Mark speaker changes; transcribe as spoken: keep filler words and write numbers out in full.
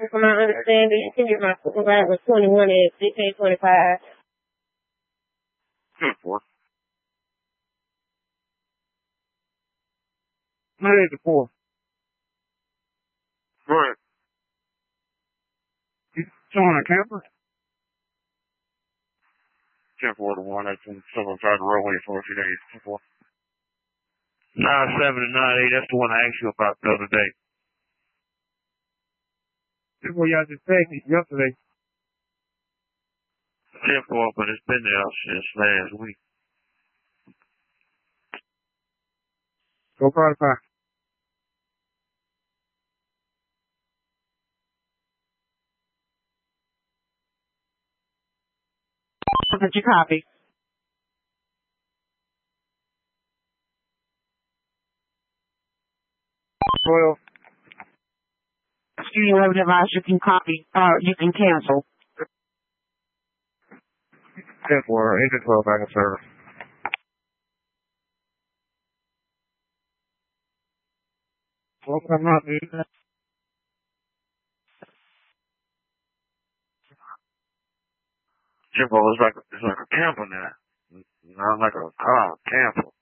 Speaker 1: from my understanding, senior my supervisor was twenty-one and they paid twenty-five.
Speaker 2: Ten four. Made the four. Right. You showing a camper? Ten four to one. That's when someone tried to roll away for a few days. Ten four. Nine seven and nine eight. That's the one I asked you about the other day. This one y'all just texted me yesterday. Ten four, but it's been there since last week. Go probably five.
Speaker 1: Did you copy?
Speaker 2: Twelve.
Speaker 1: Student level device, you can copy, or you can cancel.
Speaker 2: Ten four, engine twelve back in service. Well, I'm not doing that. Ten four is like, it's like a camper now. Not like a car, camper.